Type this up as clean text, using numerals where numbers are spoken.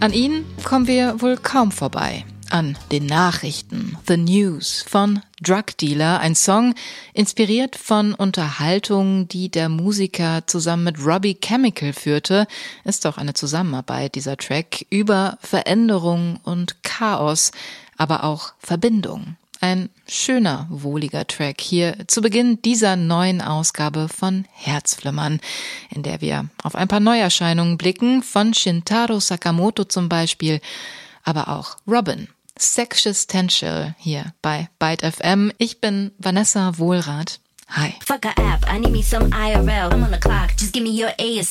An ihnen kommen wir wohl kaum vorbei. An den Nachrichten, The News von Drug Dealer, ein Song, inspiriert von Unterhaltungen, die der Musiker zusammen mit Robbie Chemical führte, ist auch eine Zusammenarbeit, dieser Track, über Veränderung und Chaos, aber auch Verbindung. Ein schöner, wohliger Track hier zu Beginn dieser neuen Ausgabe von Herzflimmern, in der wir auf ein paar Neuerscheinungen blicken, von Shintaro Sakamoto zum Beispiel, aber auch Robin. Sexistential hier bei Byte FM. Ich bin Vanessa Wohlrath. Hi. Fuck a app, I need me some IRL. I'm on the clock, just give me your ASAP.